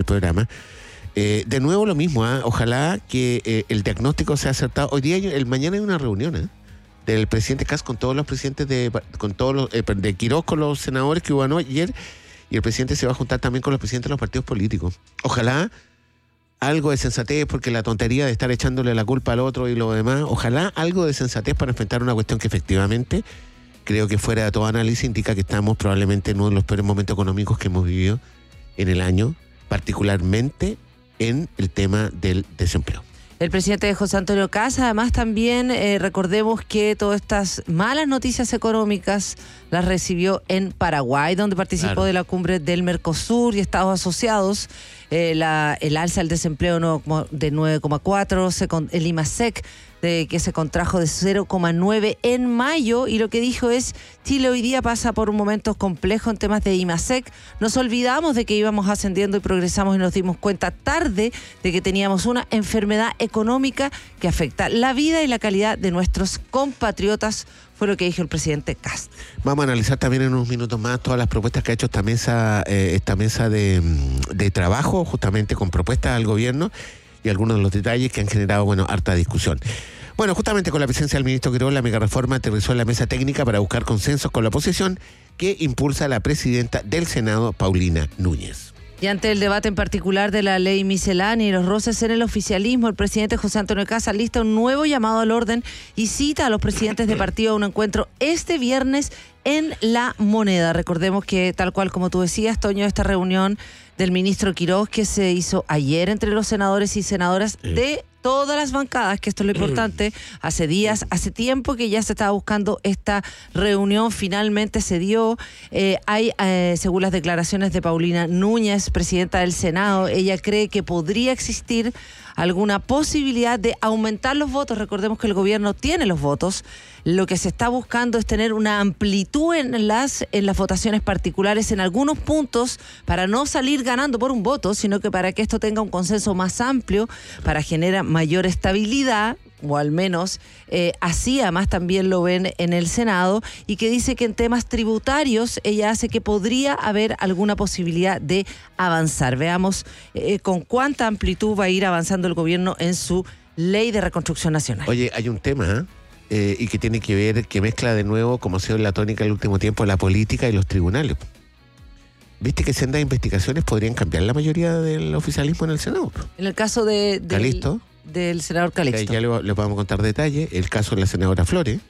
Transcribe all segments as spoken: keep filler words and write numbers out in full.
programa. Eh, de nuevo lo mismo, ¿eh? Ojalá que eh, el diagnóstico sea acertado. Hoy día, el mañana hay una reunión ¿eh? del presidente Kast con todos los presidentes de con todos los, eh, de Quirós, con los senadores que hubo ayer, y el presidente se va a juntar también con los presidentes de los partidos políticos. Ojalá algo de sensatez, porque la tontería de estar echándole la culpa al otro y lo demás, ojalá algo de sensatez para enfrentar una cuestión que efectivamente, creo que fuera de todo análisis, indica que estamos probablemente en uno de los peores momentos económicos que hemos vivido en el año, particularmente en el tema del desempleo. El presidente José Antonio Kast, además también eh, recordemos que todas estas malas noticias económicas las recibió en Paraguay, donde participó claro. de la cumbre del Mercosur y Estados Asociados. Eh, la, el alza del desempleo no, de nueve coma cuatro, el IMASEC de que se contrajo de cero coma nueve en mayo, y lo que dijo es: Chile hoy día pasa por un momento complejo en temas de IMASEC. Nos olvidamos de que íbamos ascendiendo y progresamos y nos dimos cuenta tarde de que teníamos una enfermedad económica que afecta la vida y la calidad de nuestros compatriotas. Fue lo que dijo el presidente Kast. Vamos a analizar también en unos minutos más todas las propuestas que ha hecho esta mesa, eh, esta mesa de, de trabajo, justamente con propuestas al gobierno, y algunos de los detalles que han generado, bueno, harta discusión. Bueno, justamente con la presencia del ministro Quirós, la megareforma aterrizó en la mesa técnica para buscar consensos con la oposición, que impulsa la presidenta del Senado, Paulina Núñez. Y ante el debate en particular de la ley miscelánea y los roces en el oficialismo, el presidente José Antonio Kast alista un nuevo llamado al orden y cita a los presidentes de partido a un encuentro este viernes en La Moneda. Recordemos que, tal cual como tú decías, Toño, esta reunión del ministro Quirós que se hizo ayer entre los senadores y senadoras de todas las bancadas, que esto es lo importante, hace días, hace tiempo que ya se estaba buscando esta reunión, finalmente se dio. Eh, hay, eh, según las declaraciones de Paulina Núñez, presidenta del Senado, ella cree que podría existir alguna posibilidad de aumentar los votos. Recordemos que el gobierno tiene los votos. Lo que se está buscando es tener una amplitud en las, en las votaciones particulares en algunos puntos, para no salir ganando por un voto, sino que para que esto tenga un consenso más amplio, para generar mayor estabilidad, o al menos eh, así además también lo ven en el Senado, y que dice que en temas tributarios ella hace que podría haber alguna posibilidad de avanzar. Veamos eh, con cuánta amplitud va a ir avanzando el gobierno en su ley de reconstrucción nacional. Oye, hay un tema ¿eh? Eh, y que tiene que ver, que mezcla de nuevo, como ha sido la tónica el último tiempo, la política y los tribunales. ¿Viste que sendas investigaciones podrían cambiar la mayoría del oficialismo en el Senado? En el caso de, de Calixto, del senador Calixto. Ya le, le vamos a contar detalles. El caso de la senadora Flores.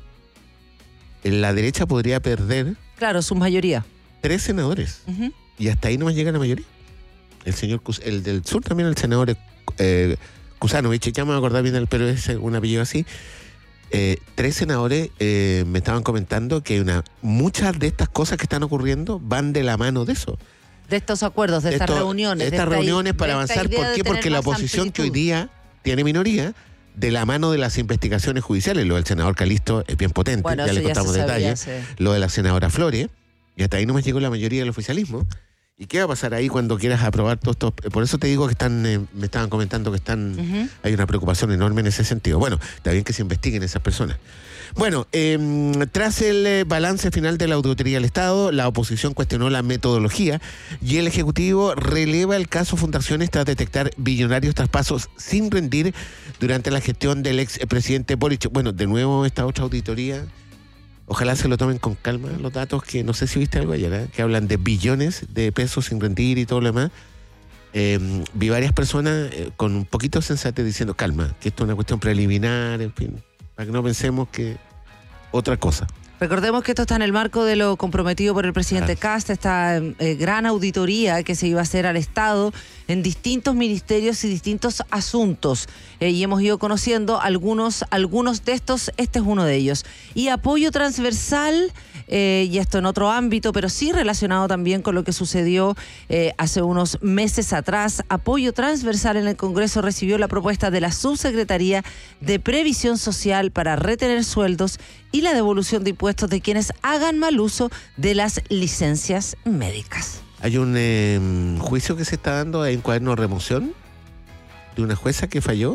En la derecha podría perder... Claro, su mayoría. Tres senadores. Uh-huh. Y hasta ahí no más llega la mayoría. El señor, el del sur también, el senador eh, Kusanovich, ya me voy a acordar bien, pero es un apellido así. Eh, tres senadores eh, me estaban comentando que una muchas de estas cosas que están ocurriendo van de la mano de eso. De estos acuerdos, de, de estas esto, reuniones. De estas de reuniones esta, para avanzar. ¿Por qué? Porque la oposición amplitud. que hoy día tiene minoría, de la mano de las investigaciones judiciales. Lo del senador Calixto es bien potente, bueno, ya le contamos ya detalles. Sabía, sí. Lo de la senadora Flores, y hasta ahí no me llegó la mayoría del oficialismo. ¿Y qué va a pasar ahí cuando quieras aprobar todo esto? Por eso te digo que están, eh, me estaban comentando que están, uh-huh. hay una preocupación enorme en ese sentido. Bueno, está bien que se investiguen esas personas. Bueno, eh, tras el eh, balance final de la Auditoría del Estado, la oposición cuestionó la metodología y el Ejecutivo releva el caso Fundaciones tras detectar billonarios traspasos sin rendir durante la gestión del expresidente Boric. Bueno, de nuevo esta otra auditoría. Ojalá se lo tomen con calma los datos, que no sé si viste algo ayer, ¿eh? que hablan de billones de pesos sin rendir y todo lo demás. Eh, vi varias personas eh, con un poquito de sensatez diciendo calma, que esto es una cuestión preliminar, en fin, para que no pensemos que otra cosa. Recordemos que esto está en el marco de lo comprometido por el presidente claro. Kast, esta eh, gran auditoría que se iba a hacer al Estado en distintos ministerios y distintos asuntos. Eh, y hemos ido conociendo algunos, algunos de estos, este es uno de ellos. Y apoyo transversal, eh, y esto en otro ámbito, pero sí relacionado también con lo que sucedió eh, hace unos meses atrás. Apoyo transversal en el Congreso recibió la propuesta de la Subsecretaría de Previsión Social para retener sueldos y la devolución de impuestos de quienes hagan mal uso de las licencias médicas. Hay un eh, juicio que se está dando en cuaderno de remoción de una jueza que falló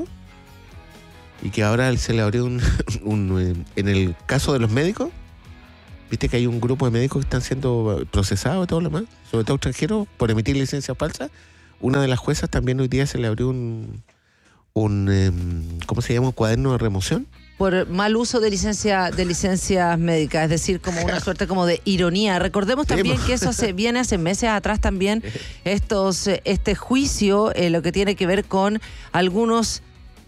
y que ahora se le abrió un, un... En el caso de los médicos, viste que hay un grupo de médicos que están siendo procesados y todo lo demás, sobre todo extranjeros, por emitir licencias falsas. una de las juezas también hoy día se le abrió un, un eh, ¿cómo se llama? Un cuaderno de remoción. Por mal uso de licencia de licencias médicas, es decir, como una suerte como de ironía. Recordemos también que eso se viene hace meses atrás también, estos este juicio, eh, lo que tiene que ver con algunos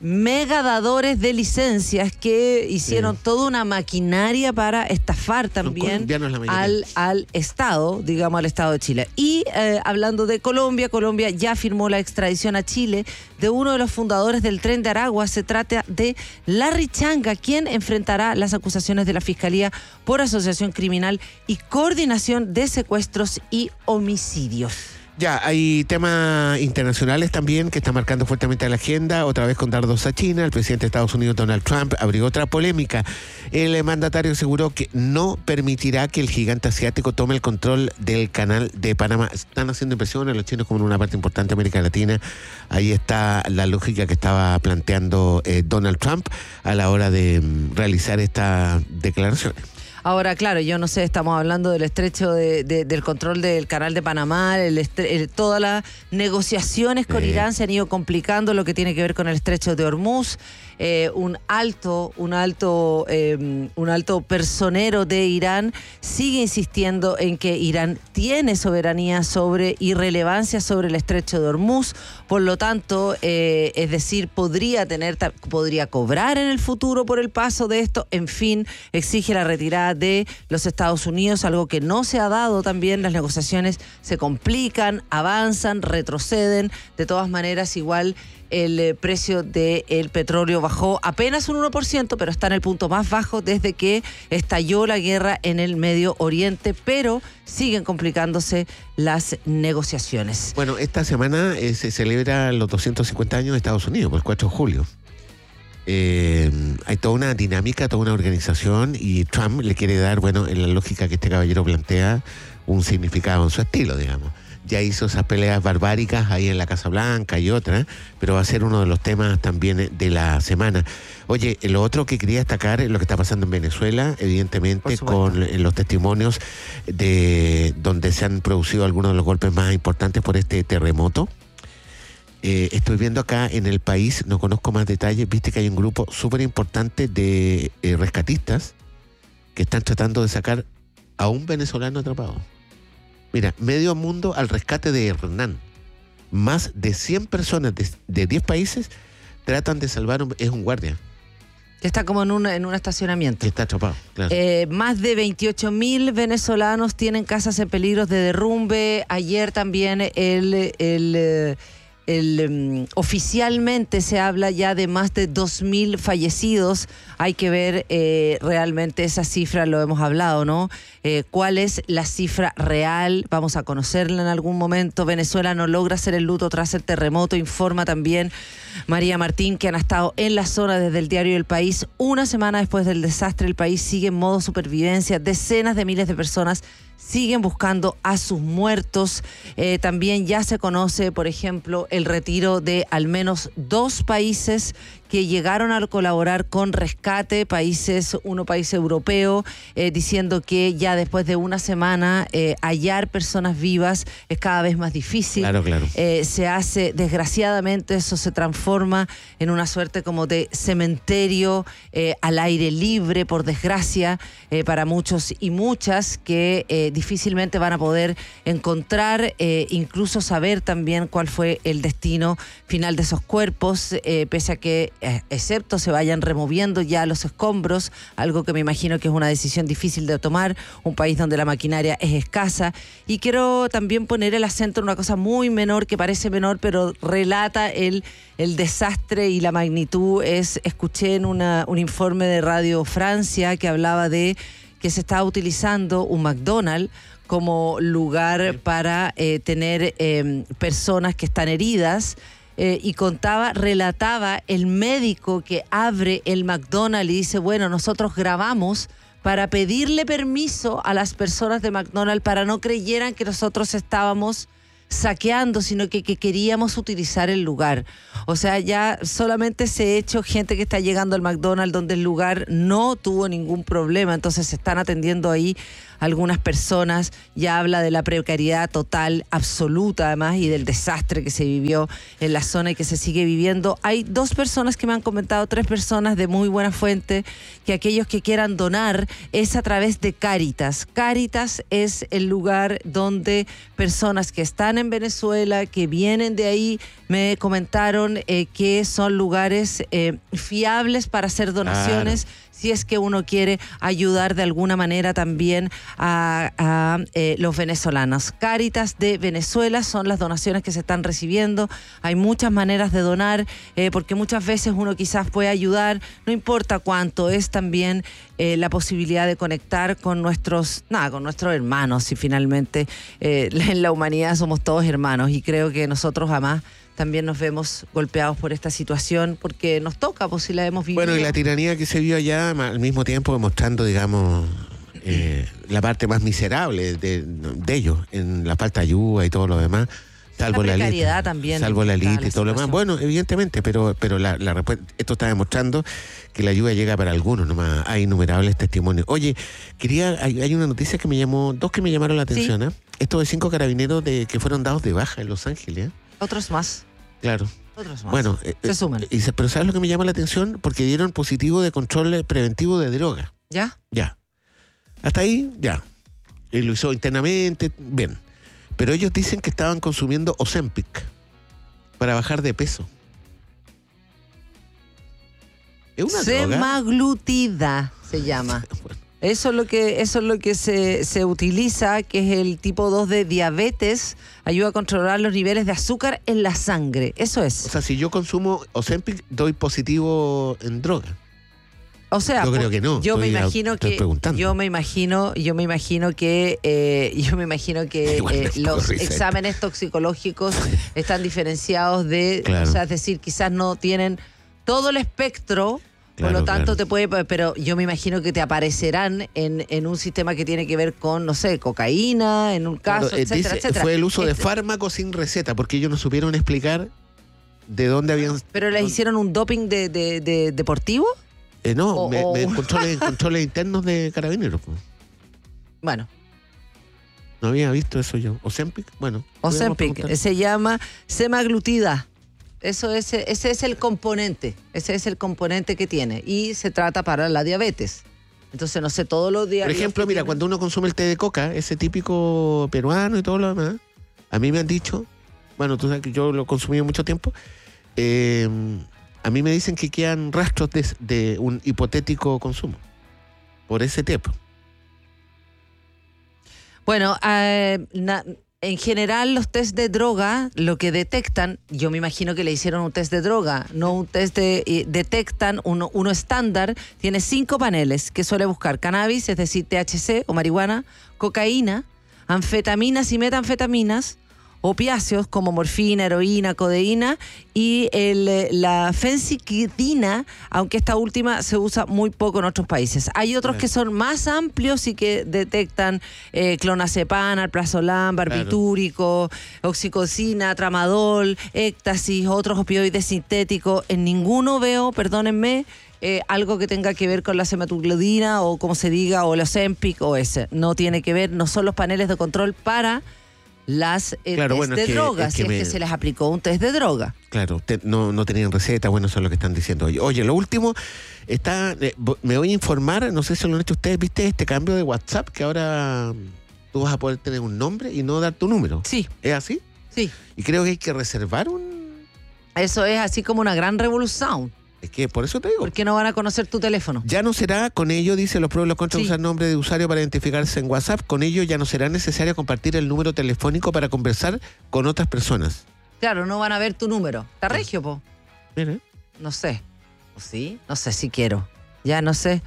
megadadores de licencias que hicieron sí. toda una maquinaria para estafar también al, al Estado, digamos al Estado de Chile. Y eh, hablando de Colombia, Colombia ya firmó la extradición a Chile de uno de los fundadores del Tren de Aragua. Se trata de Larry Changa, quien enfrentará las acusaciones de la Fiscalía por asociación criminal y coordinación de secuestros y homicidios. Ya, hay temas internacionales también que están marcando fuertemente la agenda, otra vez con dardos a China. El presidente de Estados Unidos, Donald Trump, abrió otra polémica. El mandatario aseguró que no permitirá que el gigante asiático tome el control del canal de Panamá. Están haciendo impresión a los chinos como en una parte importante de América Latina. Ahí está la lógica que estaba planteando eh, Donald Trump a la hora de um, realizar estas declaraciones. Ahora, claro, yo no sé, estamos hablando del estrecho de, de, del control del canal de Panamá, el estre, el, todas las negociaciones con eh. Irán se han ido complicando, lo que tiene que ver con el estrecho de Hormuz. Eh, un alto, un alto, eh, un alto personero de Irán sigue insistiendo en que Irán tiene soberanía sobre y relevancia sobre el estrecho de Hormuz, por lo tanto, eh, es decir, podría tener, podría cobrar en el futuro por el paso de esto. En fin, exige la retirada de los Estados Unidos, algo que no se ha dado también. Las negociaciones se complican, avanzan, retroceden. De todas maneras, igual el eh, precio del petróleo bajó apenas un uno por ciento, pero está en el punto más bajo desde que estalló la guerra en el Medio Oriente, pero siguen complicándose las negociaciones. Bueno, esta semana eh, se celebra los doscientos cincuenta años de Estados Unidos, por el cuatro de julio. Eh, hay toda una dinámica, toda una organización, y Trump le quiere dar, bueno, en la lógica que este caballero plantea, un significado en su estilo, digamos. Ya hizo esas peleas barbáricas ahí en la Casa Blanca y otras, pero va a ser uno de los temas también de la semana. Oye, lo otro que quería destacar es lo que está pasando en Venezuela, evidentemente con los testimonios de donde se han producido algunos de los golpes más importantes por este terremoto. Eh, estoy viendo acá en el país, no conozco más detalles, viste que hay un grupo súper importante de eh, rescatistas que están tratando de sacar a un venezolano atrapado. Mira, medio mundo al rescate de Hernán. Más de cien personas de, de diez países tratan de salvar, un, es un guardia. Está como en un, en un estacionamiento. Está atrapado, claro. Eh, más de veintiocho mil venezolanos tienen casas en peligro de derrumbe. Ayer también el... el El, um, oficialmente se habla ya de más de dos mil fallecidos. Hay que ver eh, realmente esa cifra, lo hemos hablado, ¿no? Eh, ¿Cuál es la cifra real? Vamos a conocerla en algún momento. Venezuela no logra hacer el luto tras el terremoto, informa también María Martín, que han estado en la zona desde el diario El País. Una semana después del desastre, el país sigue en modo supervivencia. Decenas de miles de personas siguen buscando a sus muertos. Eh, también ya se conoce, por ejemplo, el retiro de al menos dos países que llegaron a colaborar con rescate, países, uno país europeo, eh, diciendo que ya después de una semana eh, hallar personas vivas es cada vez más difícil. Claro, claro. Eh, se hace, desgraciadamente, eso se transforma en una suerte como de cementerio eh, al aire libre, por desgracia, eh, para muchos y muchas que eh, difícilmente van a poder encontrar, eh, incluso saber también cuál fue el destino final de esos cuerpos, eh, pese a que excepto se vayan removiendo ya los escombros, algo que me imagino que es una decisión difícil de tomar, un país donde la maquinaria es escasa. Y quiero también poner el acento en una cosa muy menor, que parece menor, pero relata el, el desastre y la magnitud. Es, escuché en una, un informe de Radio Francia que hablaba de que se está utilizando un McDonald's como lugar para eh, tener eh, personas que están heridas. Eh, y contaba, relataba el médico que abre el McDonald's y dice, bueno, nosotros grabamos para pedirle permiso a las personas de McDonald's para no creyeran que nosotros estábamos saqueando, sino que, que queríamos utilizar el lugar. O sea, ya solamente se ha hecho gente que está llegando al McDonald's donde el lugar no tuvo ningún problema, entonces se están atendiendo ahí algunas personas, ya habla de la precariedad total, absoluta además, y del desastre que se vivió en la zona y que se sigue viviendo. Hay dos personas que me han comentado, tres personas de muy buena fuente, que aquellos que quieran donar es a través de Cáritas. Cáritas es el lugar donde personas que están en Venezuela, que vienen de ahí, me comentaron eh, que son lugares eh, fiables para hacer donaciones. Claro. Si es que uno quiere ayudar de alguna manera también a, a eh, los venezolanos. Cáritas de Venezuela son las donaciones que se están recibiendo. Hay muchas maneras de donar, eh, porque muchas veces uno quizás puede ayudar, no importa cuánto, es también eh, la posibilidad de conectar con nuestros, nada, con nuestros hermanos, y finalmente eh, en la humanidad somos todos hermanos, y creo que nosotros además también nos vemos golpeados por esta situación porque nos toca, pues si la hemos vivido. Bueno, y la tiranía que se vio allá, al mismo tiempo demostrando, digamos, eh, la parte más miserable de, de ellos, en la falta de ayuda y todo lo demás, salvo la precariedad también. Salvo la elite y todo lo demás. Bueno, evidentemente, pero pero la, la esto está demostrando que la ayuda llega para algunos nomás. Hay innumerables testimonios. Oye, quería hay, hay una noticia que me llamó, dos que me llamaron la atención, ¿eh? ¿Sí? Esto de cinco carabineros de que fueron dados de baja en Los Ángeles, ¿eh? Otros más. Claro. Otros más. Bueno, se eh, suman. Y, pero ¿sabes lo que me llama la atención? Porque dieron positivo de control preventivo de droga. ¿Ya? Ya. Hasta ahí, ya. Y lo hizo internamente, bien. Pero ellos dicen que estaban consumiendo Ozempic para bajar de peso. ¿Es una Semaglutida se llama. Bueno. Eso es lo que, eso es lo que se, se utiliza, que es el tipo dos de diabetes, ayuda a controlar los niveles de azúcar en la sangre. Eso es. O sea, si yo consumo Ozempic, doy positivo en droga. O sea, yo creo que no. Yo estoy, me imagino que yo me imagino, yo me imagino que eh, yo me imagino que eh, los exámenes toxicológicos están diferenciados de, claro. O sea, es decir, quizás no tienen todo el espectro. Por claro, lo tanto, claro. te puede, pero yo me imagino que te aparecerán en, en un sistema que tiene que ver con, no sé, cocaína, en un caso, claro, etcétera, dice, etcétera. Fue el uso este, de fármacos sin receta, porque ellos no supieron explicar de dónde habían... ¿Pero les hicieron un doping de, de, de deportivo? Eh, no, o, me, o... me controles, controles internos de carabineros. Pues. Bueno. No había visto eso yo. ¿Ozempic? Bueno. Ozempic, se llama semaglutida. Eso es, ese es el componente, ese es el componente que tiene y se trata para la diabetes. Entonces, no sé, todos los días... Por ejemplo, mira, tienen... cuando uno consume el té de coca, ese típico peruano y todo lo demás, a mí me han dicho, bueno, tú sabes que yo lo consumí mucho tiempo, eh, a mí me dicen que quedan rastros de, de un hipotético consumo por ese té. Bueno, eh, na... en general, los test de droga, lo que detectan, yo me imagino que le hicieron un test de droga, no un test de... Eh, detectan uno, uno estándar, tiene cinco paneles que suele buscar cannabis, es decir, T H C o marihuana, cocaína, anfetaminas y metanfetaminas, opiáceos como morfina, heroína, codeína y el, la fensiquidina, aunque esta última se usa muy poco en otros países. Hay otros claro. que son más amplios y que detectan eh, clonazepam, alprazolam, barbitúrico, claro. oxicocina, tramadol, éxtasis, otros opioides sintéticos. En ninguno veo, perdónenme, Eh, algo que tenga que ver con la semaglutida o como se diga, o el Ozempic o ese. No tiene que ver, no son los paneles de control para las eh, claro, test bueno, de es que, drogas, es si que es me... que se les aplicó un test de droga. Claro, te, no, no tenían receta, bueno, eso es lo que están diciendo. Oye, oye lo último, está eh, me voy a informar, no sé si lo han hecho ustedes, ¿viste este cambio de WhatsApp? Que ahora tú vas a poder tener un nombre y no dar tu número. Sí. ¿Es así? Sí. Y creo que hay que reservar un... Eso es así como una gran revolución. Es que por eso te digo. ¿Por qué no van a conocer tu teléfono? Ya no será, con ello, dice los pros y los contras, sí. usar nombre de usuario para identificarse en WhatsApp. Con ello ya no será necesario compartir el número telefónico para conversar con otras personas. Claro, no van a ver tu número. ¿Está regio, po? Mira. No sé. ¿O sí? No sé si quiero. Ya no sé.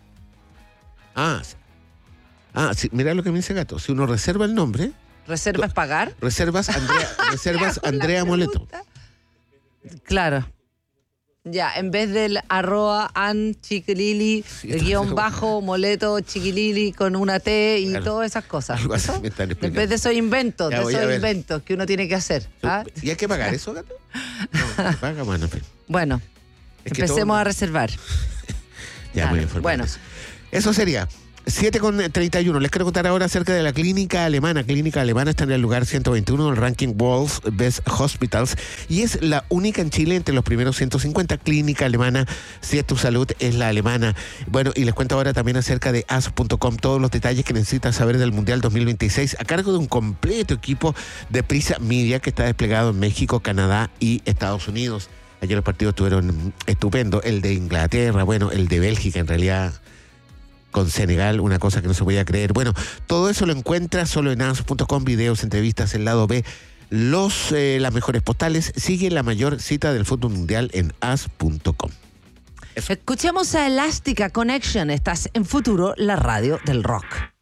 Ah, ah sí, mira lo que me dice Gato. Si uno reserva el nombre... ¿Reservas pagar? Reservas Andrea, reservas Andrea Moleto. Claro. Ya, en vez del arroba an chiquilili, sí, el guión bajo, moleto, chiquilili con una T y claro. todas esas cosas. ¿Eso? En vez de esos inventos, ya, de esos inventos que uno tiene que hacer. ¿Ah? ¿Y hay que pagar eso, Gato? No, se paga, bueno, pero... bueno, es empecemos todo... a reservar. Ya, muy informado. Bueno. Eso. eso sería. siete con treinta y uno. Les quiero contar ahora acerca de la clínica alemana. Clínica alemana está en el lugar ciento veintiuno del ranking World's Best Hospitals y es la única en Chile entre los primeros ciento cincuenta. Clínica alemana, si es tu salud, es la alemana. Bueno, y les cuento ahora también acerca de as punto com, todos los detalles que necesitas saber del Mundial dos mil veintiséis a cargo de un completo equipo de Prisa Media que está desplegado en México, Canadá y Estados Unidos. Ayer los partidos estuvieron estupendos, el de Inglaterra, bueno, el de Bélgica en realidad con Senegal, una cosa que no se podía creer. Bueno, todo eso lo encuentras solo en as punto com, videos, entrevistas, el lado B, los, eh, las mejores postales. Sigue la mayor cita del fútbol mundial en as punto com. Escuchemos a Elástica Connection, estás en Futuro, la radio del rock.